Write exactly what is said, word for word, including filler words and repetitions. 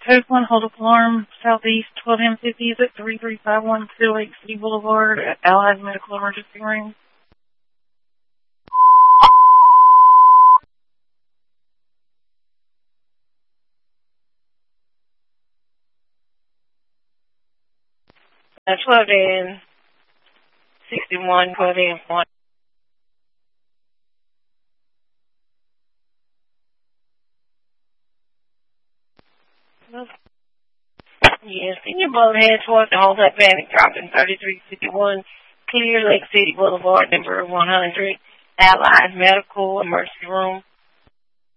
Code one, hold up alarm, southeast, twelve M fifty, is at three three five one two Lake City Boulevard, at Allied Medical Emergency Room. Uh, twelve and sixty-one, twelve and one. Yes, in your boat head towards the whole Atlantic, dropping thirty-three fifty-one, Clear Lake City Boulevard, number one hundred, Allied Medical Emergency Room.